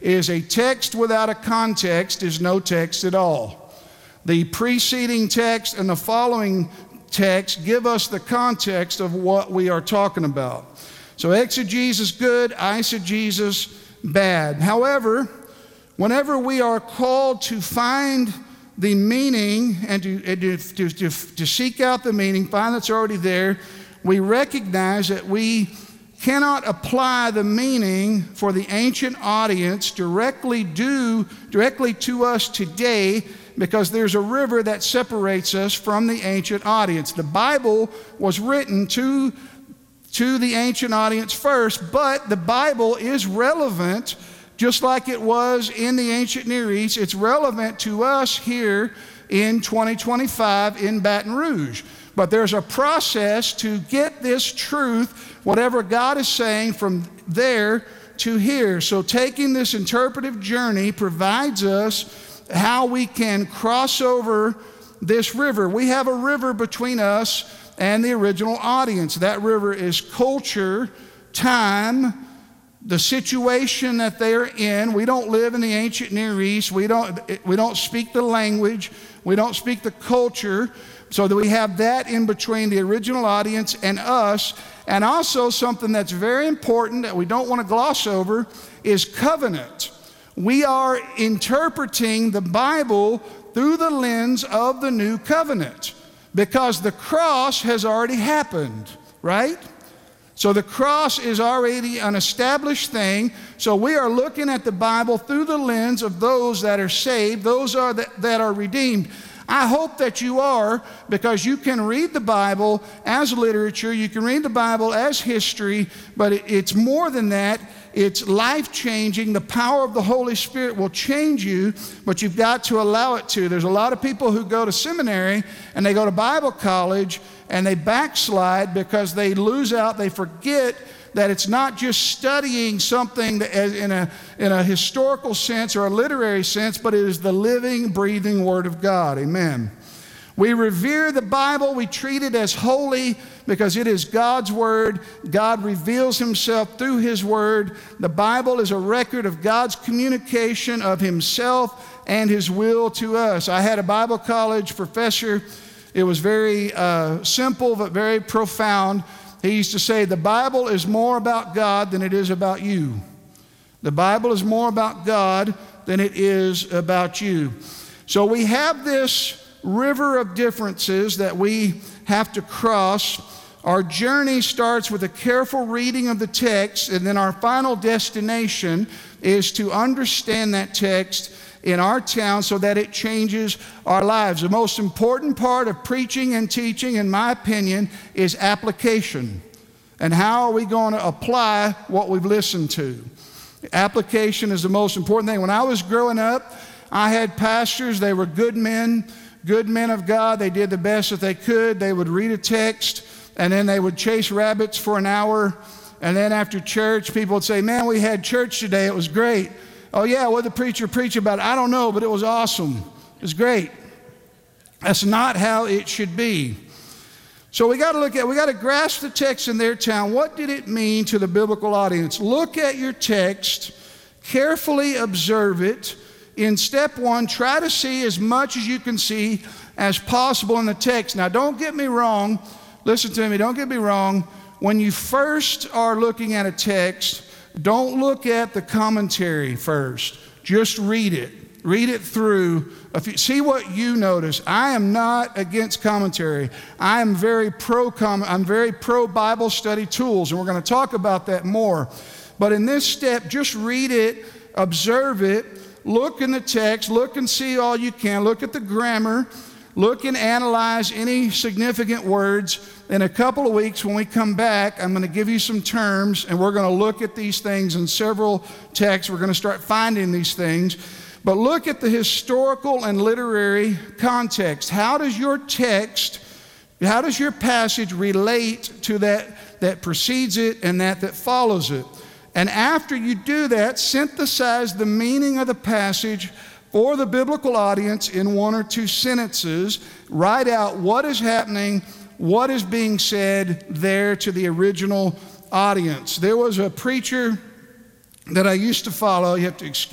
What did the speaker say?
is a text without a context is no text at all. The preceding text and the following text give us the context of what we are talking about. So exegesis good, eisegesis bad. However, whenever we are called to find the meaning and to seek out the meaning, find that's already there, we recognize that we cannot apply the meaning for the ancient audience directly to us today, because there's a river that separates us from the ancient audience. The Bible was written to the ancient audience first, but the Bible is relevant just like it was in the ancient Near East. It's relevant to us here in 2025 in Baton Rouge. But there's a process to get this truth, whatever God is saying, from there to here. So taking this interpretive journey provides us how we can cross over this river. We have a river between us and the original audience. That river is culture, time, the situation that they're in. We don't live in the ancient Near East. We don't speak the language. We don't speak the culture. So that we have that in between the original audience and us. And also something that's very important that we don't want to gloss over is covenant. We are interpreting the Bible through the lens of the new covenant, because the cross has already happened, right? So the cross is already an established thing. So we are looking at the Bible through the lens of those that are saved, those that are redeemed. I hope that you are, because you can read the Bible as literature, you can read the Bible as history, but it's more than that. It's life-changing. The power of the Holy Spirit will change you, but you've got to allow it to. There's a lot of people who go to seminary and they go to Bible college and they backslide because they lose out, they forget that it's not just studying something that in a historical sense or a literary sense, but it is the living, breathing Word of God. Amen. We revere the Bible. We treat it as holy because it is God's Word. God reveals Himself through His Word. The Bible is a record of God's communication of Himself and His will to us. I had a Bible college professor. It was very simple but very profound. He used to say, the Bible is more about God than it is about you. The Bible is more about God than it is about you. So we have this river of differences that we have to cross. Our journey starts with a careful reading of the text, and then our final destination is to understand that text in our town so that it changes our lives. The most important part of preaching and teaching, in my opinion, is application. And how are we going to apply what we've listened to? Application is the most important thing. When I was growing up, I had pastors. They were good men of God. They did the best that they could. They would read a text, and then they would chase rabbits for an hour. And then after church, people would say, man, we had church today. It was great. Oh, yeah, what did the preacher preach about? I don't know, but it was awesome. It was great. That's not how it should be. So we got to grasp the text in their town. What did it mean to the biblical audience? Look at your text, carefully observe it. In step one, try to see as much as you can see as possible in the text. Now, don't get me wrong. Listen to me, don't get me wrong. When you first are looking at a text, don't look at the commentary first. Just read it. Read it through. See what you notice. I am not against commentary. I am very I'm very pro Bible study tools, and we're going to talk about that more. But in this step, just read it, observe it, look in the text, look and see all you can, look at the grammar, look and analyze any significant words. In a couple of weeks when we come back, I'm going to give you some terms, and we're going to look at these things in several texts. We're going to start finding these things. But look at the historical and literary context. How does your passage relate to that precedes it and that follows it? And after you do that, synthesize the meaning of the passage for the biblical audience in one or two sentences. Write out what is happening, what is being said there to the original audience. There was a preacher that I used to follow. You have to excuse